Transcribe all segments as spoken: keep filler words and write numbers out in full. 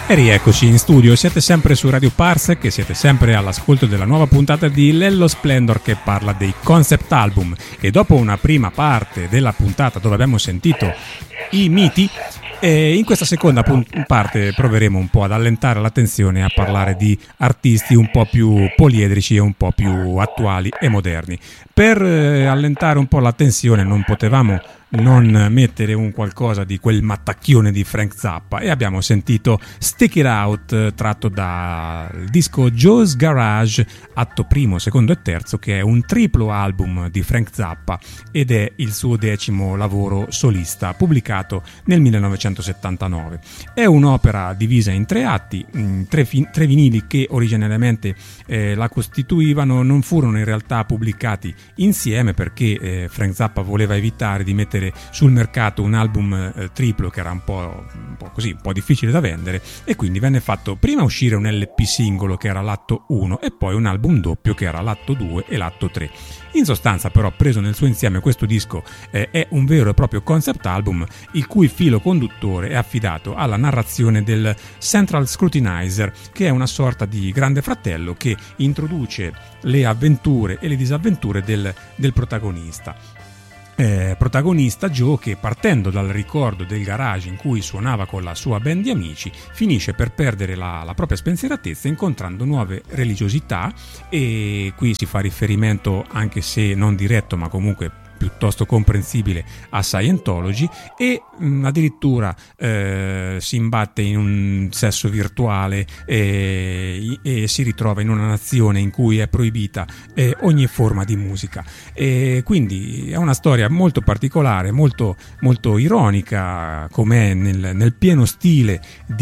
E rieccoci in studio, siete sempre su Radio Parsec e siete sempre all'ascolto della nuova puntata di Lello Splendor che parla dei concept album. E dopo una prima parte della puntata dove abbiamo sentito i miti, e in questa seconda parte proveremo un po' ad allentare la tensione e a parlare di artisti un po' più poliedrici e un po' più attuali e moderni. Per eh, allentare un po' la tensione non potevamo non mettere un qualcosa di quel mattacchione di Frank Zappa e abbiamo sentito Stick It Out tratto dal disco Joe's Garage atto primo, secondo e terzo, che è un triplo album di Frank Zappa ed è il suo decimo lavoro solista pubblicato nel millenovecentosettantanove. È un'opera divisa in tre atti, tre, fin- tre vinili che originariamente eh, la costituivano non furono in realtà pubblicati insieme perché eh, Frank Zappa voleva evitare di mettere sul mercato un album eh, triplo che era un po', un po' così, un po' difficile da vendere, e quindi venne fatto prima uscire un L P singolo che era l'atto uno e poi un album doppio che era l'atto due e l'atto tre. In sostanza, però, preso nel suo insieme, questo disco eh, è un vero e proprio concept album il cui filo conduttore è affidato alla narrazione del Central Scrutinizer, che è una sorta di grande fratello che introduce le avventure e le disavventure del, del protagonista. Eh, protagonista Joe che, partendo dal ricordo del garage in cui suonava con la sua band di amici, finisce per perdere la, la propria spensieratezza incontrando nuove religiosità, e qui si fa riferimento, anche se non diretto ma comunque piuttosto comprensibile, a Scientology, e mh, addirittura eh, si imbatte in un sesso virtuale e, e si ritrova in una nazione in cui è proibita eh, ogni forma di musica. E quindi è una storia molto particolare, molto, molto ironica, com'è nel, nel pieno stile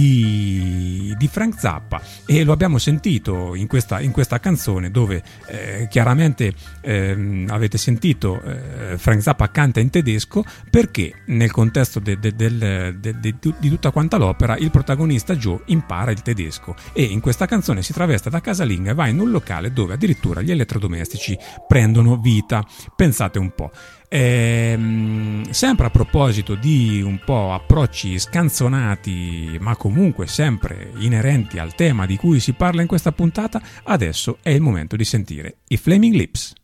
di, di Frank Zappa, e lo abbiamo sentito in questa, in questa canzone dove eh, chiaramente eh, avete sentito eh, Frank Zappa canta in tedesco perché nel contesto de, de, de, de, de, di tutta quanta l'opera il protagonista Joe impara il tedesco e in questa canzone si traveste da casalinga e va in un locale dove addirittura gli elettrodomestici prendono vita. Pensate un po'. Ehm, sempre a proposito di un po' approcci scanzonati ma comunque sempre inerenti al tema di cui si parla in questa puntata, adesso è il momento di sentire i Flaming Lips.